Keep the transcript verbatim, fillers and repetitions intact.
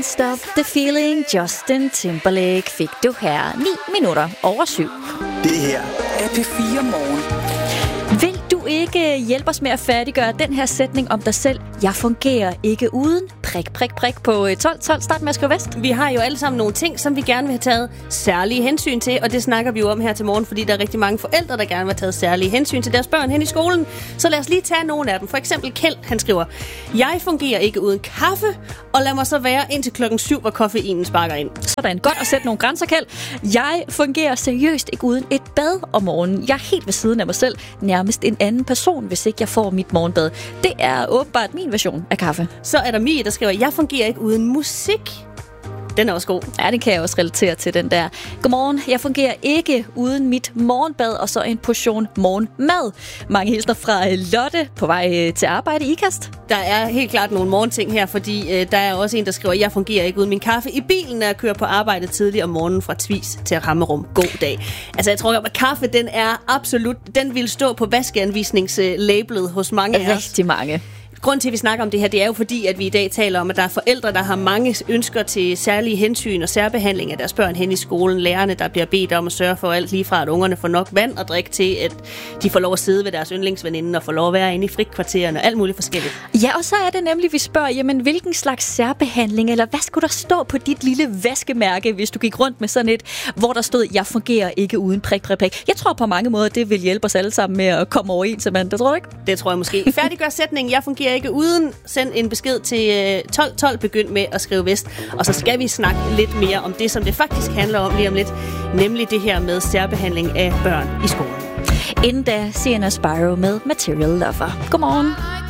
Can't Stop the Feeling. Justin Timberlake fik du her ni minutter over syv. Det her er P fire Morgen. Vil du ikke hjælpe os med at færdiggøre den her sætning om dig selv? Jeg fungerer ikke uden prik, prik, prik på tolv tolv. Start med at skrive vest. Vi har jo alle sammen nogle ting, som vi gerne vil have taget særlige hensyn til, og det snakker vi jo om her til morgen, fordi der er rigtig mange forældre, der gerne vil have taget særlige hensyn til deres børn hen i skolen. Så lad os lige tage nogle af dem. For eksempel Kjeld, han skriver: Jeg fungerer ikke uden kaffe, og lad mig så være indtil klokken syv, hvor koffeinen sparker ind. Sådan, godt at sætte nogle grænser, Kjeld. Jeg fungerer seriøst ikke uden et bad om morgenen. Jeg er helt ved siden af mig selv, nærmest en anden person, hvis ikke jeg får mit morgenbad. Det er åbenbart min version af kaffe. Så er der Mie, der skriver: Jeg fungerer ikke uden musik. Den er også god. Ja, det kan jeg også relatere til, den der. Godmorgen, jeg fungerer ikke uden mit morgenbad og så en portion morgenmad. Mange hilsner fra Lotte på vej til arbejde i Ikast. Der er helt klart nogle morgenting her, fordi øh, der er også en, der skriver: Jeg fungerer ikke uden min kaffe i bilen, når jeg kører på arbejde tidligt om morgenen fra Tvis til Rammerum. God dag. Altså, jeg tror, at kaffe, den er absolut, den vil stå på vaskeanvisningslabelet hos mange af os. Rigtig mange. Grunden til, at vi snakker om det her, det er jo fordi, at vi i dag taler om, at der er forældre, der har mange ønsker til særlige hensyn og særbehandling af deres børn hen i skolen. Lærerne, der bliver bedt om at sørge for alt lige fra, at ungerne får nok vand og drikke til, at de får lov at sidde ved deres yndlingsveninde og får lov at være inde i frikvartererne og alt muligt forskelligt. Ja, og så er det nemlig, vi spørger, jamen hvilken slags særbehandling, eller hvad skulle der stå på dit lille vaskemærke, hvis du gik rundt med sådan et, hvor der stod: Jeg fungerer ikke uden prik, prik, prik. Jeg tror på mange måder, det vil hjælpe os alle sammen med at komme overens, Amanda. Det tror du ikke? Det tror jeg måske. Færdiggør sætningen: Jeg fungerer ikke uden. Send en besked til tolv tolv. Begynd med at skrive vest. Og så skal vi snakke lidt mere om det, som det faktisk handler om lige om lidt. Nemlig det her med særbehandling af børn i skolen. Inden da, Sienna Spyro med Material Lover. Godmorgen.